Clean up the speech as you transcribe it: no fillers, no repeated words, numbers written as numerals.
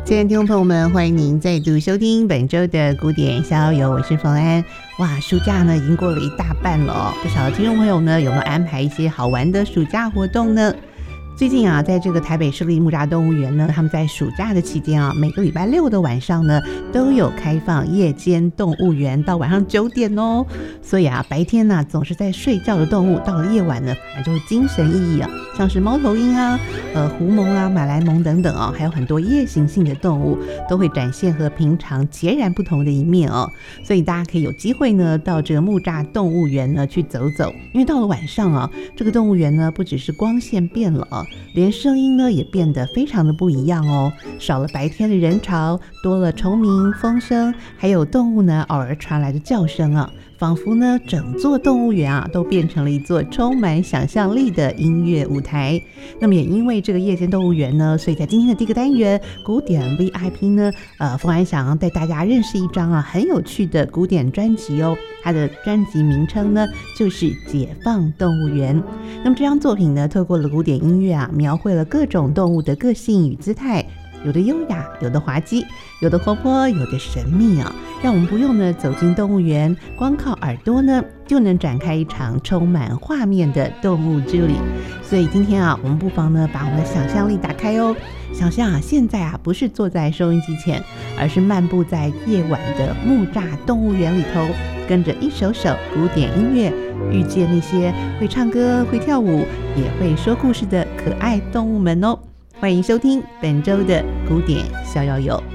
亲爱的听众朋友们，欢迎您再度收听本周的古典逍遥游，我是冯安。哇，暑假呢已经过了一大半了哦，不少的听众朋友呢有没有安排一些好玩的暑假活动呢？最近啊，在这个台北市立木栅动物园呢，他们在暑假的期间啊，每个礼拜六的晚上呢，都有开放夜间动物园到晚上9点哦。所以啊，白天呢总是在睡觉的动物，到了夜晚呢，反而就会精神奕奕啊，像是猫头鹰啊、狐獴啊、马来虻等等哦，还有很多夜行性的动物，都会展现和平常截然不同的一面哦。所以大家可以有机会呢，到这个木栅动物园呢去走走，因为到了晚上啊，这个动物园呢不只是光线变了啊，连声音呢也变得非常的不一样哦，少了白天的人潮，多了虫鸣、风声，还有动物呢偶尔传来的叫声啊，仿佛呢整座动物园啊都变成了一座充满想象力的音乐舞台。那么也因为这个夜间动物园呢，所以在今天的第一个单元古典 VIP 呢，冯安想带大家认识一张啊很有趣的古典专辑哦，它的专辑名称呢就是《解放动物园》。那么这张作品呢，透过了古典音乐啊，描绘了各种动物的个性与姿态，有的优雅，有的滑稽，有的活泼，有的神秘啊，让我们不用呢走进动物园，光靠耳朵呢就能展开一场充满画面的动物之旅。所以今天啊，我们不妨呢把我们的想象力打开哦，想象啊现在啊不是坐在收音机前，而是漫步在夜晚的木栅动物园里头，跟着一首首古典音乐，遇见那些会唱歌、会跳舞、也会说故事的可爱动物们哦。欢迎收听本周的古典逍遥游。